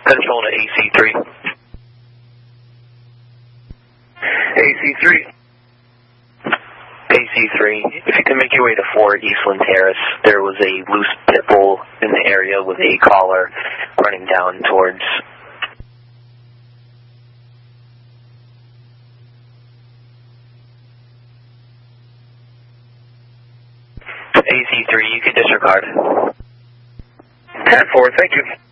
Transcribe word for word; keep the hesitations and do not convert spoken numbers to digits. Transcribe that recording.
Control to A C three. A C three. A C three, if you can make your way to four Eastland Terrace, there was a loose pit bull in the area with a collar running down towards... A C three, you can disregard. ten four, thank you.